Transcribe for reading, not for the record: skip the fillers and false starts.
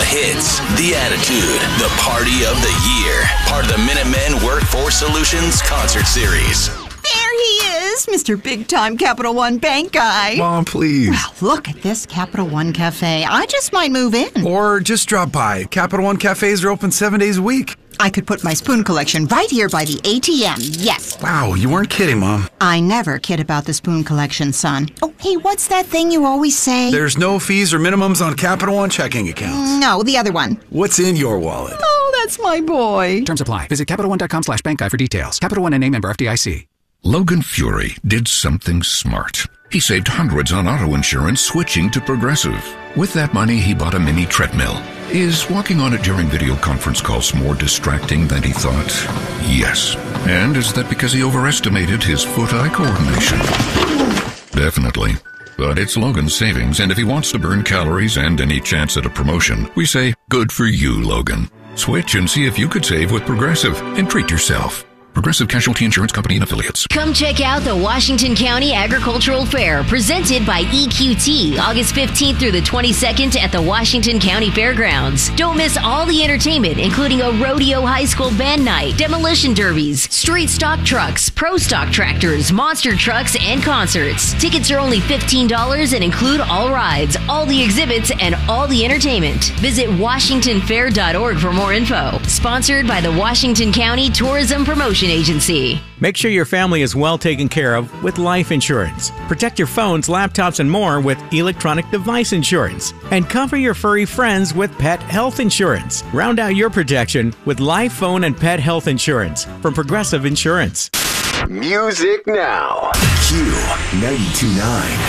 hits, the attitude, the party of the year. Part of the Minutemen Workforce Solutions Concert Series. There he is, Mr. Big Time Capital One Bank guy. Mom, please. Well, look at this Capital One Cafe. I just might move in. Or just drop by. Capital One cafes are open 7 days a week. I could put my spoon collection right here by the ATM, yes. Wow, you weren't kidding, Mom. I never kid about the spoon collection, son. Oh, hey, what's that thing you always say? There's no fees or minimums on Capital One checking accounts. No, the other one. What's in your wallet? Oh, that's my boy. Terms apply. Visit CapitalOne.com/bankguy for details. Capital One and a member FDIC. Logan Fury did something smart. He saved hundreds on auto insurance switching to Progressive. With that money, he bought a mini treadmill. Is walking on it during video conference calls more distracting than he thought? Yes. And is that because he overestimated his foot-eye coordination? Definitely. But it's Logan's savings, and if he wants to burn calories and any chance at a promotion, we say, good for you, Logan. Switch and see if you could save with Progressive and treat yourself. Progressive Casualty Insurance Company and Affiliates. Come check out the Washington County Agricultural Fair presented by EQT August 15th through the 22nd at the Washington County Fairgrounds. Don't miss all the entertainment, including a rodeo high school band night, demolition derbies, street stock trucks, pro stock tractors, monster trucks, and concerts. Tickets are only $15 and include all rides, all the exhibits, and all the entertainment. Visit WashingtonFair.org for more info. Sponsored by the Washington County Tourism Promotion Agency. Make sure your family is well taken care of with life insurance. Protect your phones, laptops, and more with electronic device insurance. And cover your furry friends with pet health insurance. Round out your protection with life, phone, and pet health insurance from Progressive Insurance. Music now. Q 92.9.